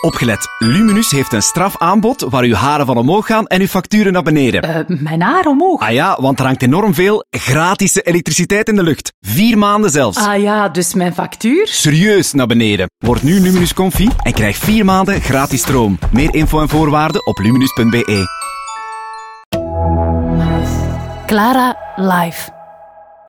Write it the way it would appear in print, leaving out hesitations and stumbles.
Opgelet, Luminus heeft een strafaanbod waar uw haren van omhoog gaan en uw facturen naar beneden. Mijn haar omhoog? Ah ja, want er hangt enorm veel gratis elektriciteit in de lucht. 4 maanden zelfs. Ah ja, dus mijn factuur? Serieus naar beneden. Word nu Luminus Comfy en krijg 4 maanden gratis stroom. Meer info en voorwaarden op luminus.be. Clara Live.